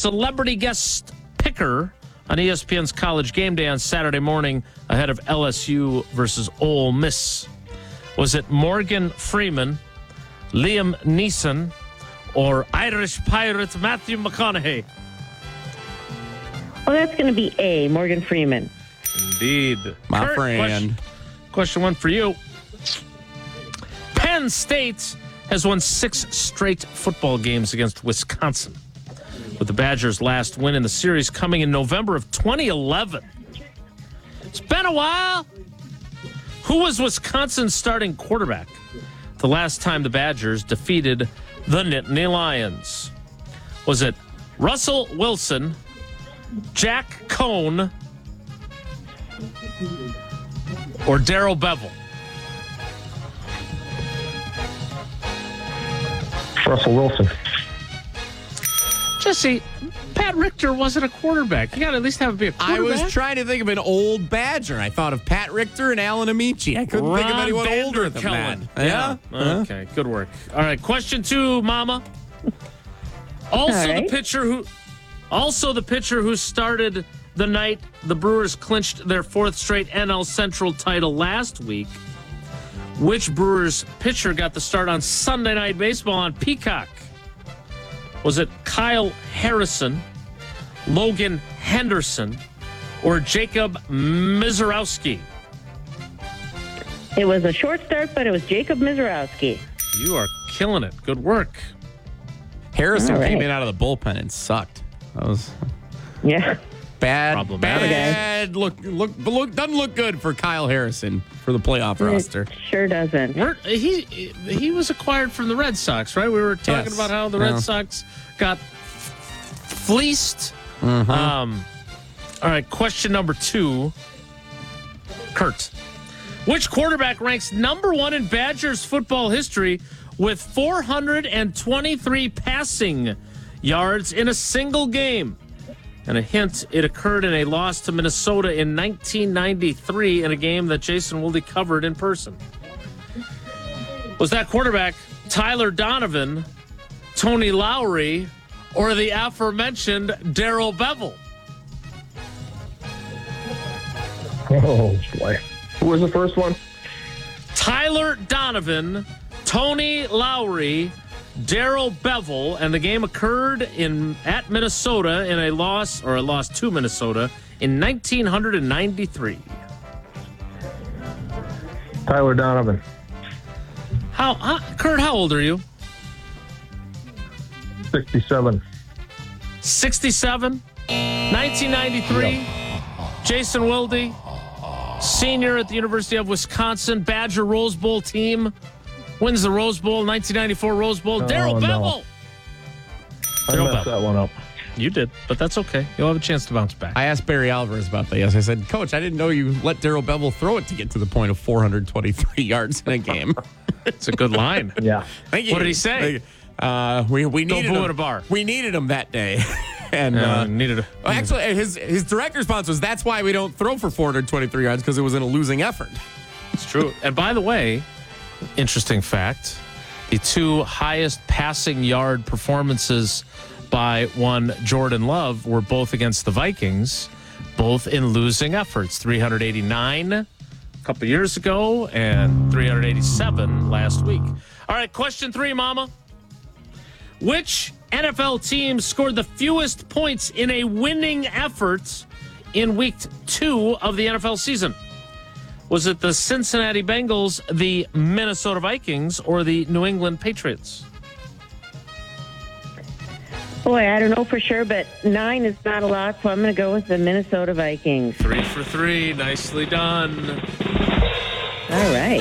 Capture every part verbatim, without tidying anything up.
celebrity guest picker on E S P N's College Game Day on Saturday morning ahead of L S U versus Ole Miss? Was it Morgan Freeman, Liam Neeson, or Irish pirate Matthew McConaughey? Well, that's going to be A, Morgan Freeman. Indeed. My Kurt, friend. Question, question one for you. Penn State has won six straight football games against Wisconsin, with the Badgers' last win in the series coming in November of twenty eleven. It's been a while. Who was Wisconsin's starting quarterback the last time the Badgers defeated the Nittany Lions? Was it Russell Wilson, Jack Cohn, or Darrell Bevell? Russell Wilson. Jesse, Pat Richter wasn't a quarterback. You got to at least have it be a I quarterback. was trying to think of an old Badger. I thought of Pat Richter and Alan Amici. I couldn't Ron think of anyone older than Vanderkellen. that. Yeah. Yeah? Okay. Good work. All right. Question two, Mama. Also All right. the pitcher who, also the pitcher who started the night the Brewers clinched their fourth straight N L Central title last week. Which Brewers pitcher got the start on Sunday Night Baseball on Peacock? Was it Kyle Harrison, Logan Henderson, or Jacob Mizorowski? It was a short start, but it was Jacob Mizorowski. You are killing it. Good work. Harrison All right. came in out of the bullpen and sucked. That was Yeah. bad. Problematic. Bad. Look, look, look. Doesn't look good for Kyle Harrison for the playoff roster. It sure doesn't. We're, he he was acquired from the Red Sox, right? We were talking Yes. about how the Yeah. Red Sox got fleeced. Mm-hmm. Um, all right, question number two. Kurt, which quarterback ranks number one in Badgers football history with four hundred twenty-three passing yards in a single game? And a hint, it occurred in a loss to Minnesota in nineteen ninety-three in a game that Jason Wilde covered in person. Was that quarterback Tyler Donovan, Tony Lowry, or the aforementioned Darrell Bevell? Oh, boy. Who was the first one? Tyler Donovan, Tony Lowry, Darrell Bevell, and the game occurred in at Minnesota in a loss, or a loss to Minnesota, in nineteen ninety-three. Tyler Donovan. How, how Kurt, how old are you? sixty-seven. sixty-seven, nineteen ninety-three. Jason Wilde, senior at the University of Wisconsin, Badger Rose Bowl team, wins the Rose Bowl, nineteen ninety-four Rose Bowl. Oh, Darrell no. Bevell. I Darrell messed Bevell. that one up. You did, but that's okay. You'll have a chance to bounce back. I asked Barry Alvarez about that. Yes, I said, Coach, I didn't know you let Darrell Bevell throw it to get to the point of four hundred twenty-three yards in a game. It's a good line. Yeah. Thank you. What did he say? Uh, we we Don't needed boo him. at a bar. We needed him that day, and Uh, uh, needed a, well, actually, his his direct response was, "That's why we don't throw for four hundred twenty-three yards because it was in a losing effort." It's true. And by the way, interesting fact, the two highest passing yard performances by one Jordan Love were both against the Vikings, both in losing efforts. three hundred eighty-nine a couple years ago and three hundred eighty-seven last week. All right, question three, Mama. Which N F L team scored the fewest points in a winning effort in week two of the N F L season? Was it the Cincinnati Bengals, the Minnesota Vikings, or the New England Patriots? Boy, I don't know for sure, but nine is not a lot, so I'm going to go with the Minnesota Vikings. Three for three. Nicely done. All right.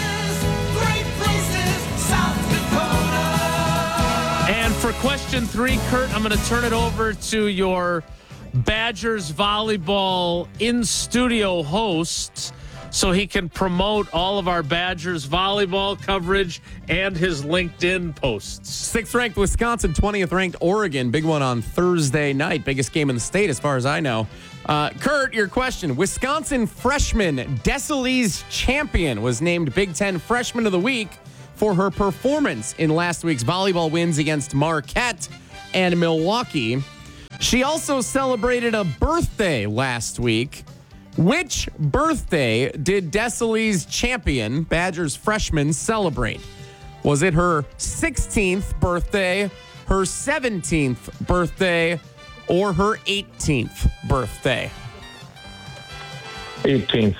And for question three, Kurt, I'm going to turn it over to your Badgers volleyball in-studio host so he can promote all of our Badgers volleyball coverage and his LinkedIn posts. Sixth ranked Wisconsin, twentieth ranked Oregon. Big one on Thursday night. Biggest game in the state as far as I know. Uh, Kurt, your question. Wisconsin freshman Desalise Champion was named Big Ten Freshman of the Week for her performance in last week's volleyball wins against Marquette and Milwaukee. She also celebrated a birthday last week. Which birthday did Desilee's champion, Badgers freshman, celebrate? Was it her sixteenth birthday, her seventeenth birthday, or her eighteenth birthday? eighteenth.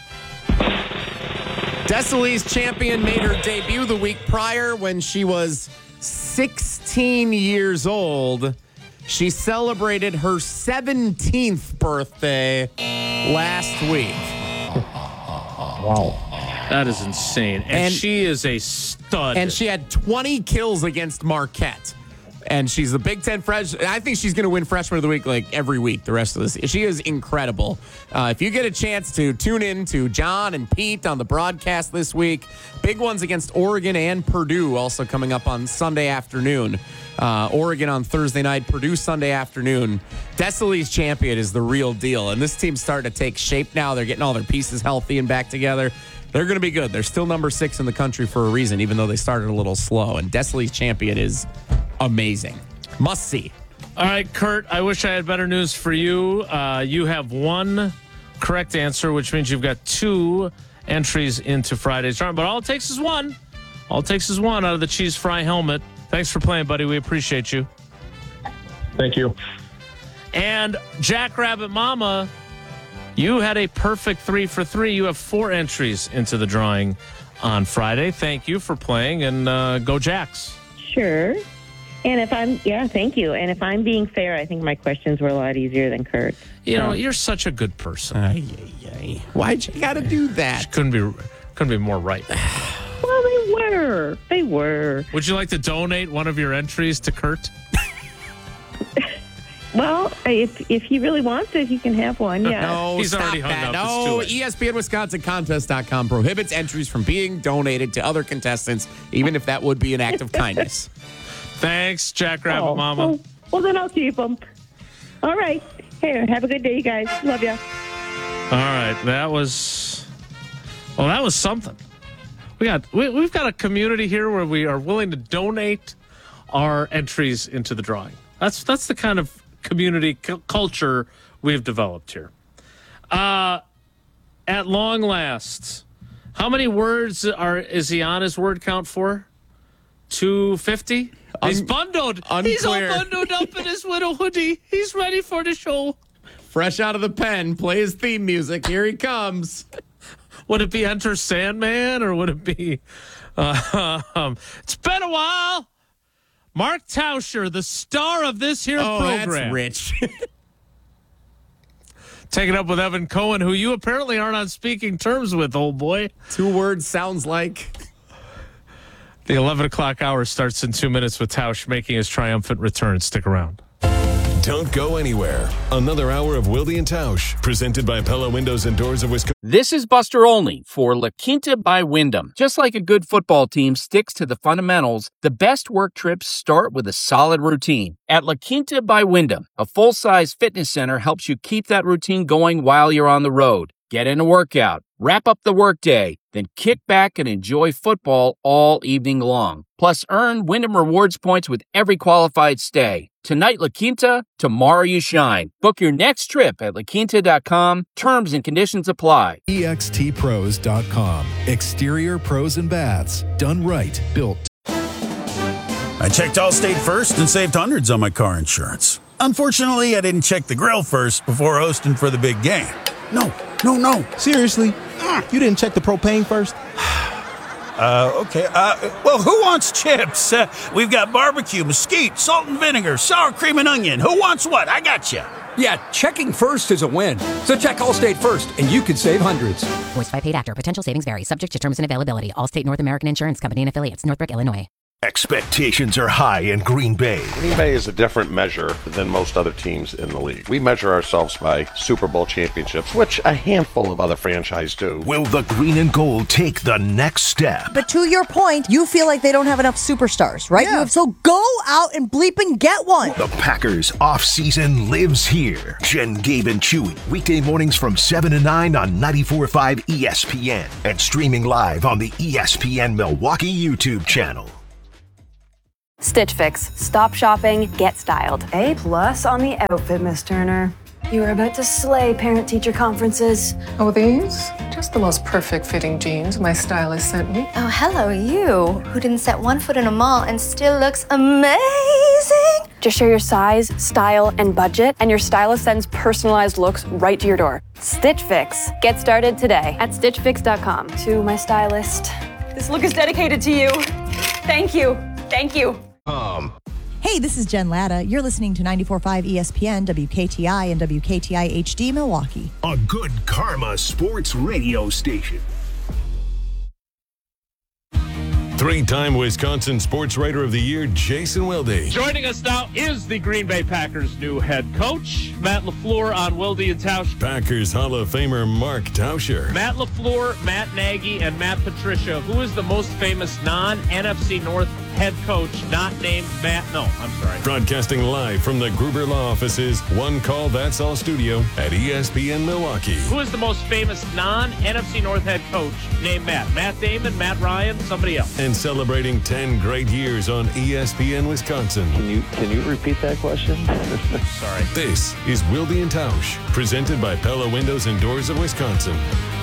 Desilee's champion made her debut the week prior when she was sixteen years old. She celebrated her seventeenth birthday last week. Wow. That is insane. And, And- she is a stud. And she had twenty kills against Marquette. And she's the Big Ten freshman. I think she's going to win Freshman of the Week like every week the rest of this. She is incredible. Uh, if you get a chance to tune in to John and Pete on the broadcast this week, big ones against Oregon and Purdue also coming up on Sunday afternoon. Uh, Oregon on Thursday night, Purdue Sunday afternoon. Desilee's champion is the real deal. And this team's starting to take shape now. They're getting all their pieces healthy and back together. They're going to be good. They're still number six in the country for a reason, even though they started a little slow. And Desilee's champion is amazing. Must see. All right, Kurt, I wish I had better news for you. Uh, you have one correct answer, which means you've got two entries into Friday's drawing. But all it takes is one. All it takes is one out of the Cheese Fry helmet. Thanks for playing, buddy. We appreciate you. Thank you. And Jackrabbit Mama, you had a perfect three for three. You have four entries into the drawing on Friday. Thank you for playing, and uh, go Jacks. Sure. And if I'm, yeah, thank you. And if I'm being fair, I think my questions were a lot easier than Kurt. You know, you're such a good person. Ay, ay, ay. Why'd you got to do that? Couldn't be, couldn't be more right. Well, they were. They were. Would you like to donate one of your entries to Kurt? Well, if if he really wants it, he can have one, yeah. No, He's stop already hung that. up. It's No, too late. E S P N Wisconsin Contest dot com prohibits entries from being donated to other contestants, even if that would be an act of kindness. Thanks, Jackrabbit Oh, Mama. Well, well, then I'll keep them. All right. Hey, have a good day, you guys. Love ya. All right, that was well, that was something. We got we, we've got a community here where we are willing to donate our entries into the drawing. That's that's the kind of community cu- culture we've developed here. Uh, at long last, how many words are is he on his word count for? two fifty? He's Un- bundled. He's all unclear. bundled up in his little hoodie. He's ready for the show. Fresh out of the pen, play his theme music. Here he comes. Would it be Enter Sandman or would it be? Uh, um, it's been a while. Mark Tauscher, the star of this here Oh, program. that's rich. Taking up with Evan Cohen, who you apparently aren't on speaking terms with, old boy. Two words sounds like. The eleven o'clock hour starts in two minutes with Tausch making his triumphant return. Stick around. Don't go anywhere. Another hour of Wilde and Tausch, presented by Pella Windows and Doors of Wisconsin. This is Buster Olney for La Quinta by Wyndham. Just like a good football team sticks to the fundamentals, the best work trips start with a solid routine. At La Quinta by Wyndham, a full-size fitness center helps you keep that routine going while you're on the road. Get in a workout, wrap up the workday, then kick back and enjoy football all evening long. Plus, earn Wyndham Rewards points with every qualified stay. Tonight, La Quinta, tomorrow you shine. Book your next trip at la quinta dot com. Terms and conditions apply. E X T pros dot com. Exterior pros and baths. Done right. Built. I checked Allstate first and saved hundreds on my car insurance. Unfortunately, I didn't check the grill first before hosting for the big game. No, no, no. Seriously? You didn't check the propane first? Uh, okay. Uh, well, who wants chips? Uh, we've got barbecue, mesquite, salt and vinegar, sour cream and onion. Who wants what? I got you. Yeah, checking first is a win. So check Allstate first, and you could save hundreds. Voiced by paid actor. Potential savings vary. Subject to terms and availability. Allstate North American Insurance Company and affiliates. Northbrook, Illinois. Expectations are high in Green Bay. Green Bay is a different measure than most other teams in the league. We measure ourselves by Super Bowl championships, which a handful of other franchises do. Will the green and gold take the next step? But to your point, you feel like they don't have enough superstars, right? Yeah. You, so go out and bleep and get one. The Packers offseason lives here. Jen, Gabe, and Chewy. Weekday mornings from seven to nine on ninety-four point five E S P N and streaming live on the E S P N Milwaukee YouTube channel. Stitch Fix. Stop shopping, get styled. A plus on the outfit, Miss Turner. You are about to slay parent-teacher conferences. Oh, these? Just the most perfect fitting jeans my stylist sent me. Oh, hello, you, who didn't set one foot in a mall and still looks amazing. Just share your size, style, and budget, and your stylist sends personalized looks right to your door. Stitch Fix. Get started today at stitch fix dot com. To my stylist, this look is dedicated to you. Thank you. Thank you. Um. Hey, this is Jen Latta. You're listening to ninety-four point five E S P N, W K T I, and W K T I H D Milwaukee. A good karma sports radio station. Three-time Wisconsin Sports Writer of the Year, Jason Wilde. Joining us now is the Green Bay Packers' new head coach, Matt LaFleur, on Wilde and Tausch. Packers Hall of Famer Mark Tauscher. Matt LaFleur, Matt Nagy, and Matt Patricia. Who is the most famous non-N F C North head coach not named Matt? No, I'm sorry. Broadcasting live from the Gruber Law offices, One Call That's All studio at E S P N Milwaukee. Who is the most famous non-N F C North head coach named Matt? Matt Damon, Matt Ryan, somebody else. And celebrating ten great years on E S P N Wisconsin. Can you can you repeat that question? Sorry. This is Wilde and Tausch, presented by Pella Windows and Doors of Wisconsin.